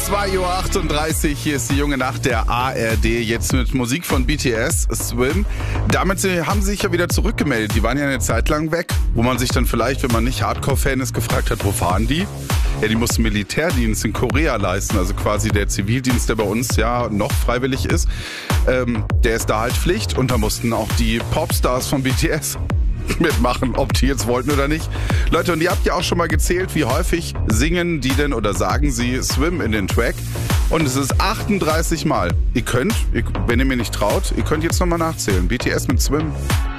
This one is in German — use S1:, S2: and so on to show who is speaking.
S1: 2:38 Uhr, hier ist die junge Nacht der ARD, jetzt mit Musik von BTS, Swim. Damit haben sie sich ja wieder zurückgemeldet, die waren ja eine Zeit lang weg, wo man sich dann vielleicht, wenn man nicht Hardcore-Fan ist, gefragt hat, wo fahren die? Ja, die mussten Militärdienst in Korea leisten, also quasi der Zivildienst, der bei uns ja noch freiwillig ist, der ist da halt Pflicht und da mussten auch die Popstars von BTS mitmachen, ob die jetzt wollten oder nicht. Leute, und ihr habt ja auch schon mal gezählt, wie häufig singen die denn oder sagen sie Swim in den Track. Und es ist 38 Mal. Ihr könnt, wenn ihr mir nicht traut, ihr könnt jetzt nochmal nachzählen. BTS mit Swim.